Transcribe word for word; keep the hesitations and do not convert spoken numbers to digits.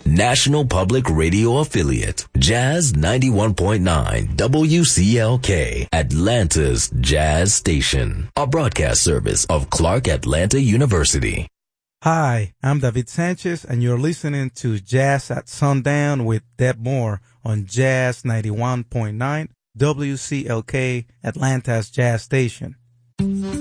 National Public Radio Affiliate, Jazz ninety-one point nine W C L K, Atlanta's Jazz Station, a broadcast service of Clark Atlanta University. Hi, I'm David Sanchez, and you're listening to Jazz at Sundown with Deb Moore on Jazz ninety-one point nine W C L K, Atlanta's Jazz Station.